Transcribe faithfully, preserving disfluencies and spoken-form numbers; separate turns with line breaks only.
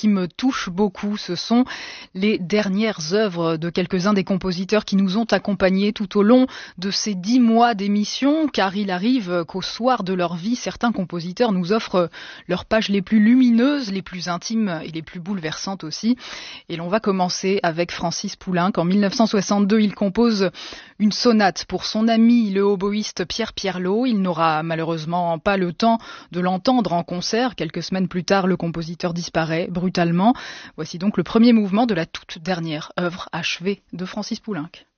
qui me touche beaucoup. Ce sont les dernières œuvres de quelques-uns des compositeurs qui nous ont accompagnés tout au long de ces dix mois d'émission, car il arrive qu'au soir de leur vie, certains compositeurs nous offrent leurs pages les plus lumineuses, les plus intimes et les plus bouleversantes aussi. Et l'on va commencer avec Francis Poulenc. En mille neuf cent soixante-deux, il compose une sonate pour son ami le oboïste Pierre Pierlot. Il n'aura malheureusement pas le temps de l'entendre en concert. Quelques semaines plus tard, le compositeur disparaît brutalement. Voici donc le premier mouvement de la toute dernière œuvre achevée de Francis Poulenc.